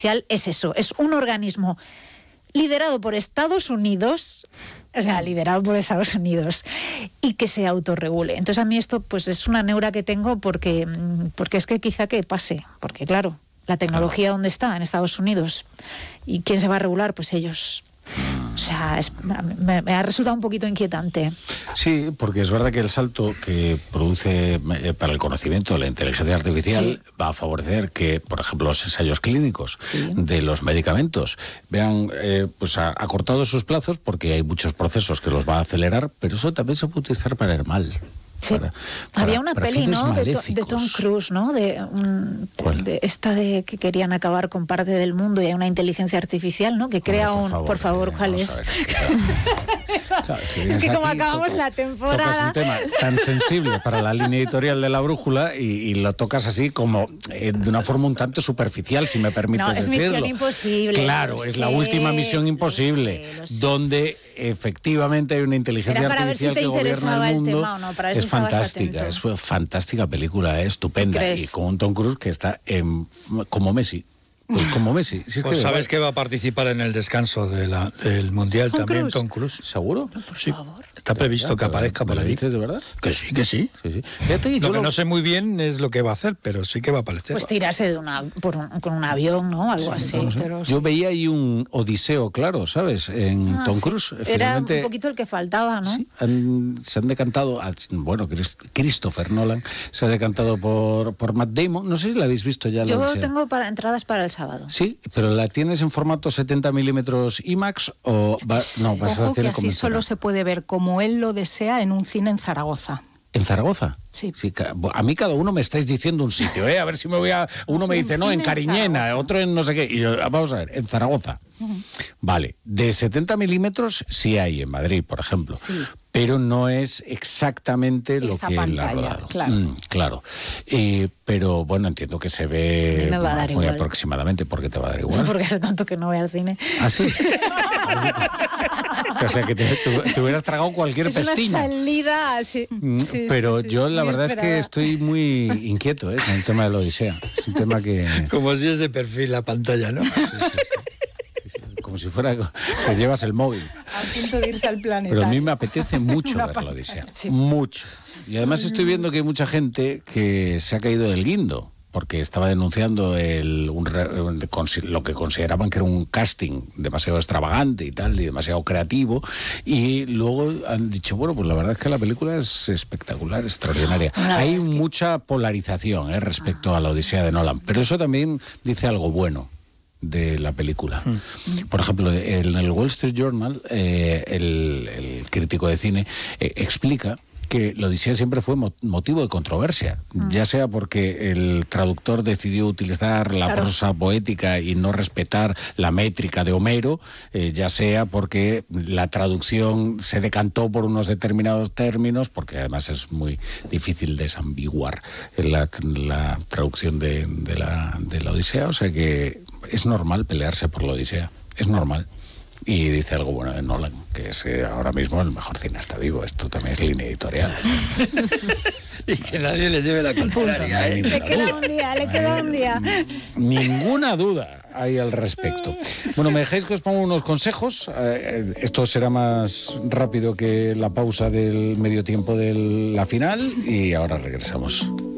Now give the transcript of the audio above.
es eso, es un organismo liderado por Estados Unidos, y que se autorregule. Entonces a mí esto pues es una neura que tengo porque es que quizá que pase, porque claro, la tecnología ¿dónde está? En Estados Unidos. ¿Y quién se va a regular? Pues ellos. O sea, me ha resultado un poquito inquietante. Sí, porque es verdad que el salto que produce para el conocimiento de la inteligencia artificial va a favorecer que, por ejemplo, los ensayos clínicos de los medicamentos vean pues acortados sus plazos, porque hay muchos procesos que los va a acelerar, pero eso también se puede utilizar para el mal. Sí. Había una peli, ¿no? De Tom Cruise, ¿no? De esta de que querían acabar con parte del mundo y hay una inteligencia artificial, ¿no? Que crea por favor, ¿cuál es? Claro, es que como acabamos la temporada... Tocas un tema tan sensible para la línea editorial de La Brújula y lo tocas así como de una forma un tanto superficial, si me permites decirlo. No, es Misión Imposible. Claro, es la última Misión Imposible, lo sé. Donde efectivamente hay una inteligencia artificial que gobierna el mundo. Tema, ¿no? Para eso es fantástica, es fantástica película, estupenda. Y con un Tom Cruise que está como Messi. Pues como Messi. Si pues sabes que va a participar en el descanso del Mundial también, Tom Cruise. ¿Seguro? No, por favor. Está previsto que aparezca por ahí. ¿Dices de verdad? Que sí, que sí. Fíjate, lo que no sé muy bien es lo que va a hacer, pero sí que va a aparecer. Pues tirarse con un avión, ¿no? Algo así. No sé. Pero yo veía ahí un odiseo, claro, ¿sabes? En Tom Cruise. Era un poquito el que faltaba, ¿no? Sí, se han decantado, Christopher Nolan se ha decantado por Matt Damon. No sé si la habéis visto ya. Yo tengo entradas para el sábado. Sí, pero ¿la tienes en formato 70 milímetros IMAX o vas a hacer que así solo se puede ver como él lo desea en un cine en Zaragoza. ¿En Zaragoza? Sí. A mí cada uno me estáis diciendo un sitio, A ver si me voy a... Uno me dice, no, en Cariñena, otro en no sé qué. Y yo, vamos a ver, en Zaragoza. Vale, de 70 milímetros sí hay en Madrid, por ejemplo. Sí. Pero no es exactamente lo esa que pantalla, él ha rodado. Claro. Claro. Pero bueno, entiendo que se ve me va a dar muy igual. Aproximadamente. ¿Por qué te va a dar igual? Porque hace tanto que no voy al cine. ¿Ah, sí? O sea, que te hubieras tragado cualquier pestiña. Es una salida así. Pero yo la verdad es que estoy muy inquieto con el tema de la Odisea. Es un tema que... Como si es de perfil la pantalla, ¿no? Sí. Como si fuera que llevas el móvil. A punto de irse al planeta. Pero a mí me apetece mucho ver la Odisea. Sí. Mucho. Y además estoy viendo que hay mucha gente que se ha caído del guindo, porque estaba denunciando lo que consideraban que era un casting demasiado extravagante y tal, y demasiado creativo, y luego han dicho, bueno, pues la verdad es que la película es espectacular, extraordinaria. Hay mucha polarización respecto a la Odisea de Nolan, pero eso también dice algo bueno de la película. Por ejemplo, en el Wall Street Journal, el crítico de cine explica que la Odisea siempre fue motivo de controversia, ya sea porque el traductor decidió utilizar la prosa poética y no respetar la métrica de Homero, ya sea porque la traducción se decantó por unos determinados términos, porque además es muy difícil desambiguar la traducción de la Odisea, o sea que es normal pelearse por la Odisea, es normal. Y dice algo bueno de Nolan, que es ahora mismo el mejor cineasta vivo. Esto también es línea editorial. Y que nadie le lleve la contraria. Le queda un día. Ninguna duda hay al respecto. Bueno, ¿me dejáis que os ponga unos consejos? Esto será más rápido que la pausa del medio tiempo de la final y ahora regresamos.